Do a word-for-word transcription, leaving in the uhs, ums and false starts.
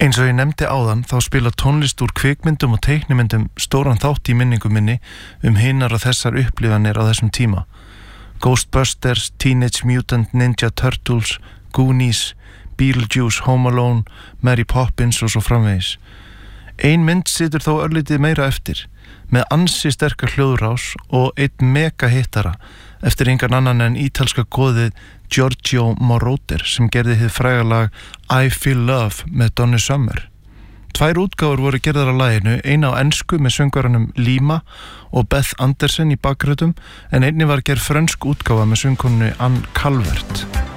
Eins og ég nefndi áðan þá spila tónlist úr kvikmyndum og teiknimyndum stóran þátt í minningu minni um hinar og þessar upplifanir á þessum tíma. Ghostbusters, Teenage Mutant Ninja Turtles, Goonies, Beetlejuice, Home Alone, Mary Poppins og svo framvegis. Ein mynd situr þó örlítið meira eftir, með ansi sterka hljóðrás og einn mega hittara eftir engan annan en ítalska goðið Giorgio Moroder sem gerði hið fræga lag I Feel Love með Donna Summer. Tvær útgáfur voru gerðar á laginu, eina á ensku með söngvaranum Lima og Beth Anderson í bakgröðum en einni var gerð frönsk útgáfa með söngkonunni Anne Calvert.